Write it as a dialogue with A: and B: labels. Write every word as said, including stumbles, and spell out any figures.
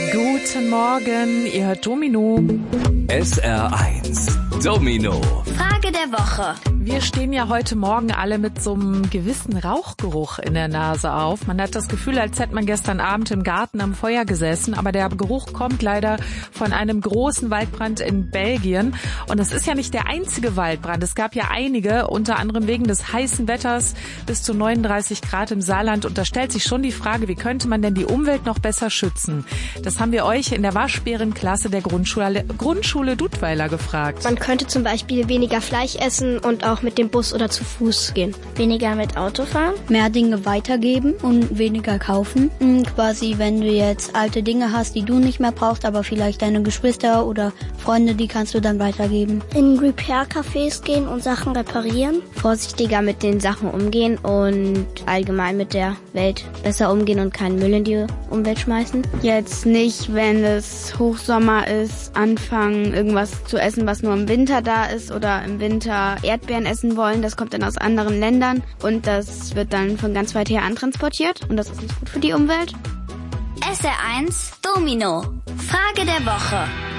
A: Guten Morgen, ihr hört Domino.
B: S R eins Domino.
C: Frage der Woche.
A: Wir stehen ja heute Morgen alle mit so einem gewissen Rauchgeruch in der Nase auf. Man hat das Gefühl, als hätte man gestern Abend im Garten am Feuer gesessen. Aber der Geruch kommt leider von einem großen Waldbrand in Belgien. Und das ist ja nicht der einzige Waldbrand. Es gab ja einige, unter anderem wegen des heißen Wetters bis zu neununddreißig Grad im Saarland. Und da stellt sich schon die Frage, wie könnte man denn die Umwelt noch besser schützen? Das haben wir euch in der Waschbärenklasse der Grundschule, Grundschule Dudweiler gefragt.
D: Man könnte zum Beispiel weniger Fleisch essen und auch mit dem Bus oder zu Fuß gehen.
E: Weniger mit Auto fahren.
F: Mehr Dinge weitergeben und weniger kaufen. Quasi, wenn du jetzt alte Dinge hast, die du nicht mehr brauchst, aber vielleicht deine Geschwister oder Freunde, die kannst du dann weitergeben.
D: In Repair-Cafés gehen und Sachen reparieren.
E: Vorsichtiger mit den Sachen umgehen und allgemein mit der Welt besser umgehen und keinen Müll in die Umwelt schmeißen.
G: Jetzt nicht, wenn es Hochsommer ist, anfangen, irgendwas zu essen, was nur im Winter da ist oder im Winter Erdbeeren essen wollen. Das kommt dann aus anderen Ländern und das wird dann von ganz weit her antransportiert und das ist nicht gut für die Umwelt.
C: S R eins Domino. Frage der Woche.